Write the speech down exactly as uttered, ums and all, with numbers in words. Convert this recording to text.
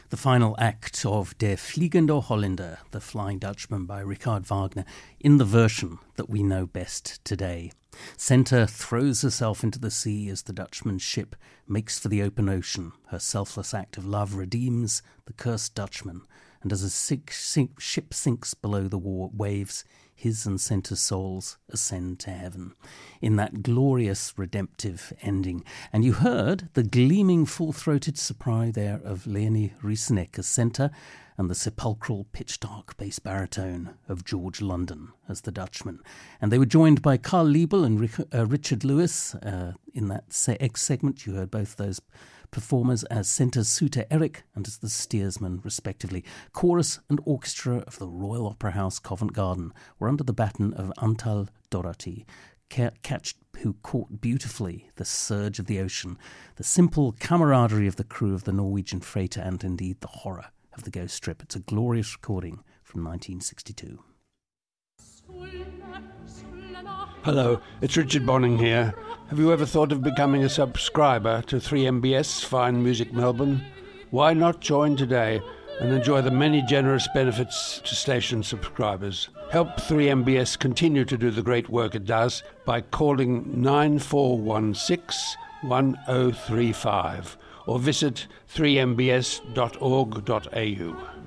The final act of Der Fliegende Holländer, The Flying Dutchman by Richard Wagner, in the version that we know best today. Senta throws herself into the sea as the Dutchman's ship makes for the open ocean. Her selfless act of love redeems the cursed Dutchman, and as a sink, sink, ship sinks below the war waves, his and Senta's souls ascend to heaven in that glorious redemptive ending. And you heard the gleaming full-throated soprano there of Leonie Rieseneck as Senta, and the sepulchral pitch-dark bass baritone of George London as the Dutchman. And they were joined by Carl Liebel and Rick, uh, Richard Lewis. Uh, in that se- X segment, you heard both those performers as Senta's suitor Eric and as the steersman, respectively. Chorus and orchestra of the Royal Opera House, Covent Garden, were under the baton of Antal Dorati, catch, who caught beautifully the surge of the ocean, the simple camaraderie of the crew of the Norwegian freighter, and indeed the horror of the Ghost Strip. It's a glorious recording from nineteen sixty-two. Hello, it's Richard Bonning here. Have you ever thought of becoming a subscriber to three M B S Fine Music Melbourne? Why not join today and enjoy the many generous benefits to station subscribers? Help three M B S continue to do the great work it does by calling nine four one six, one oh three five or visit three m b s dot org dot a u.